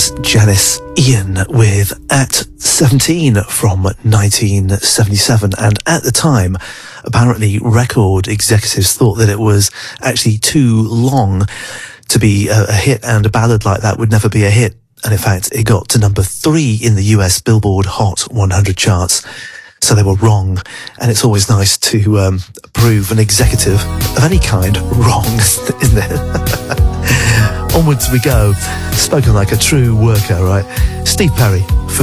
That's Janice Ian with At 17 from 1977. And at the time, apparently record executives thought that it was actually too long to be a hit, and a ballad like that would never be a hit. And in fact, it got to number 3 in the US Billboard Hot 100 charts. So they were wrong. And it's always nice to prove an executive of any kind wrong, isn't it? Onwards we go. Spoken like a true worker, right? Steve Perry.